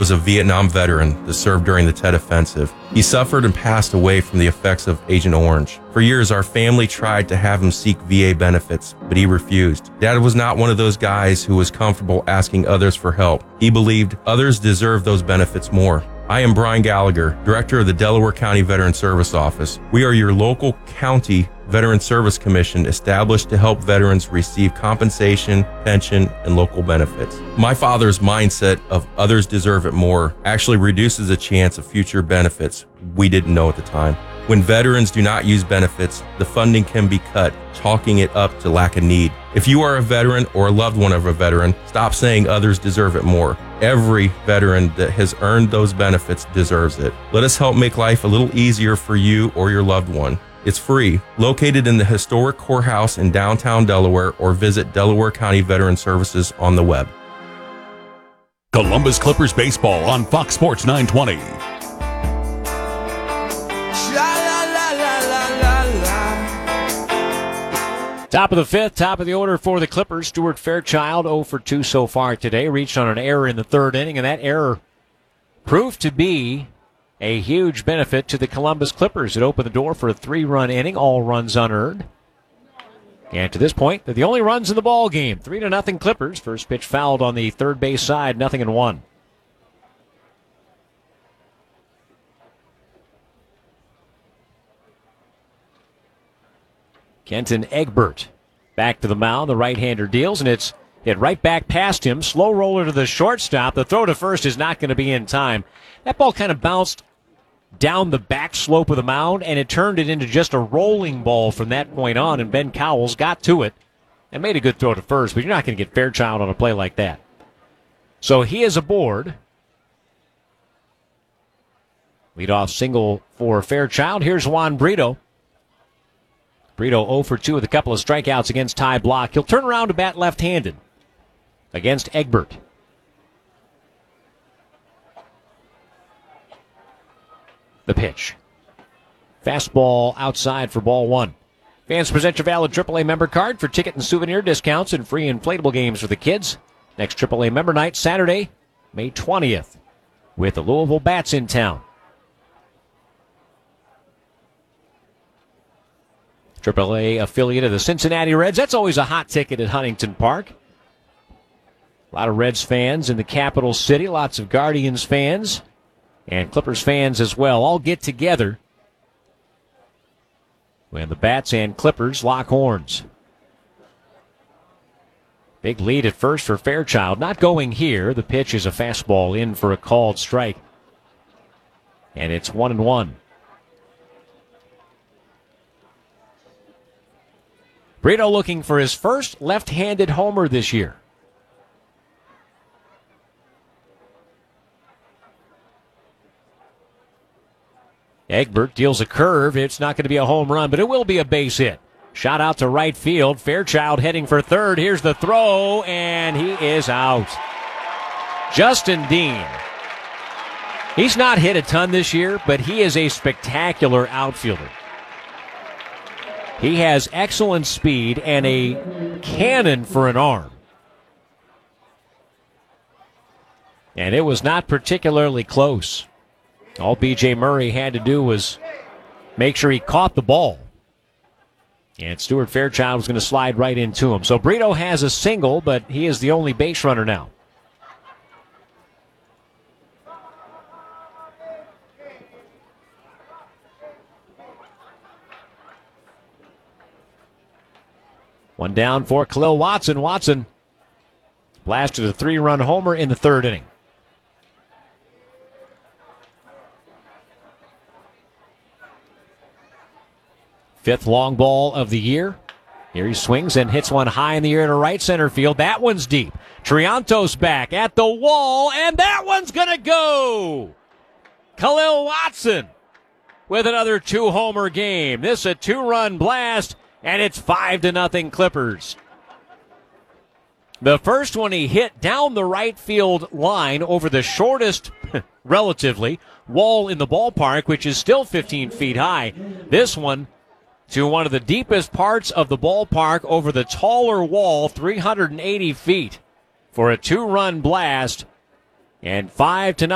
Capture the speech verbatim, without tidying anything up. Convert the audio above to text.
was a Vietnam veteran that served during the Tet Offensive. He suffered and passed away from the effects of Agent Orange. For years, our family tried to have him seek V A benefits, but he refused. Dad was not one of those guys who was comfortable asking others for help. He believed others deserved those benefits more. I am Brian Gallagher, Director of the Delaware County Veteran Service Office. We are your local county Veteran Service Commission established to help veterans receive compensation, pension, and local benefits. My father's mindset of others deserve it more actually reduces the chance of future benefits we didn't know at the time. When veterans do not use benefits, the funding can be cut, chalking it up to lack of need. If you are a veteran or a loved one of a veteran, stop saying others deserve it more. Every veteran that has earned those benefits deserves it. Let us help make life a little easier for you or your loved one. It's free, located in the historic courthouse in downtown Delaware, or visit Delaware County Veteran Services on the web. Columbus Clippers baseball on Fox Sports nine twenty. Top of the fifth, top of the order for the Clippers. Stuart Fairchild, oh for two so far today. Reached on an error in the third inning, and that error proved to be a huge benefit to the Columbus Clippers. It opened the door for a three-run inning, all runs unearned. And to this point, they're the only runs in the ball game. Three to nothing Clippers. First pitch fouled on the third base side, nothing and one. Kenton Egbert back to the mound. The right-hander deals, and it's hit right back past him. Slow roller to the shortstop. The throw to first is not going to be in time. That ball kind of bounced down the back slope of the mound, and it turned it into just a rolling ball from that point on, and Ben Cowles got to it and made a good throw to first, but you're not going to get Fairchild on a play like that. So he is aboard. Leadoff single for Fairchild. Here's Juan Brito. Brito oh for two with a couple of strikeouts against Ty Block. He'll turn around to bat left-handed against Egbert. The pitch. Fastball outside for ball one. Fans, present your valid triple A member card for ticket and souvenir discounts and free inflatable games for the kids. Next triple A member night, Saturday, May twentieth, with the Louisville Bats in town. triple A affiliate of the Cincinnati Reds. That's always a hot ticket at Huntington Park. A lot of Reds fans in the capital city, lots of Guardians fans, and Clippers fans as well, all get together when the Bats and Clippers lock horns. Big lead at first for Fairchild. Not going here. The pitch is a fastball in for a called strike. And it's one and one. Brito looking for his first left-handed homer this year. Egbert deals a curve. It's not going to be a home run, but it will be a base hit. Shot out to right field. Fairchild heading for third. Here's the throw, and he is out. Justin Dean. He's not hit a ton this year, but he is a spectacular outfielder. He has excellent speed and a cannon for an arm. And it was not particularly close. All B J Murray had to do was make sure he caught the ball. And Stuart Fairchild was going to slide right into him. So Brito has a single, but he is the only base runner now. One down for Khalil Watson. Watson blasted a three-run homer in the third inning. Fifth long ball of the year. Here he swings and hits one high in the air to right center field. That one's deep. Triantos back at the wall, and that one's going to go. Khalil Watson with another two-homer game. This a two-run blast. And it's five to nothing Clippers. The first one he hit down the right field line over the shortest, relatively, wall in the ballpark, which is still fifteen feet high. This one to one of the deepest parts of the ballpark over the taller wall, three hundred eighty feet, for a two-run blast. And five to nothing.